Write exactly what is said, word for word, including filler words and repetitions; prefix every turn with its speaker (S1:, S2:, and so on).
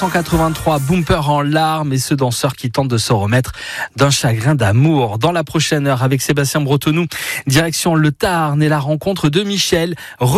S1: cent quatre-vingt-trois, Bumper en larmes et ce danseur qui tente de se remettre d'un chagrin d'amour. Dans la prochaine heure avec Sébastien Bretonnou, direction le Tarn et la rencontre de Michel.